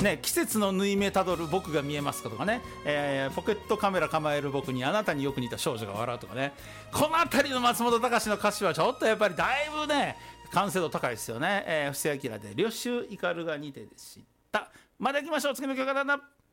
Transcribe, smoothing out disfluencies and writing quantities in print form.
ね、季節の縫い目たどる僕が見えますかとかね、ポケットカメラ構える僕にあなたによく似た少女が笑うとかね、この辺りの松本隆の歌詞はちょっとやっぱりだいぶね完成度高いですよね。布施明で旅愁イカルが似てでした。まだ行きましょう。次の曲はなんだ。